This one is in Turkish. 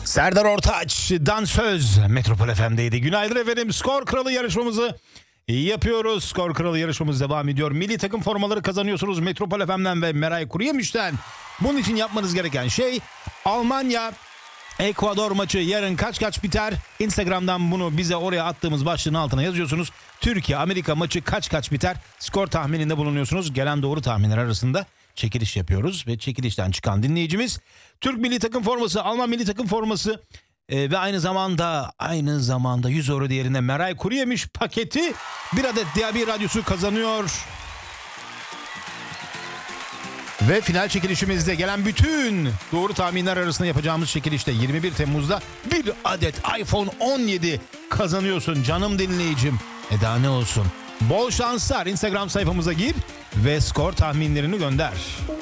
Serdar Ortaç, Dansöz, Metropol FM'deydi. Günaydın efendim. Skor Kralı yarışmamızı yapıyoruz. Skor Kralı yarışmamız devam ediyor. Milli takım formaları kazanıyorsunuz Metropol FM'den ve Meray Kuruyemiş'ten. Bunun için yapmanız gereken şey Almanya Ekvador maçı yarın kaç biter? Instagram'dan bunu bize oraya attığımız başlığın altına yazıyorsunuz. Türkiye Amerika maçı kaç biter? Skor tahmininde bulunuyorsunuz. Gelen doğru tahminler arasında çekiliş yapıyoruz ve çekilişten çıkan dinleyicimiz Türk milli takım forması, Alman milli takım forması ve aynı zamanda 100 euro değerinde Meray Kuruyemiş paketi, bir adet DAB radyosu kazanıyor. Ve final çekilişimizde gelen bütün doğru tahminler arasında yapacağımız çekilişte 21 Temmuz'da bir adet iPhone 17 kazanıyorsun canım dinleyicim. Daha ne olsun. Bol şanslar. Instagram sayfamıza gir ve skor tahminlerini gönder.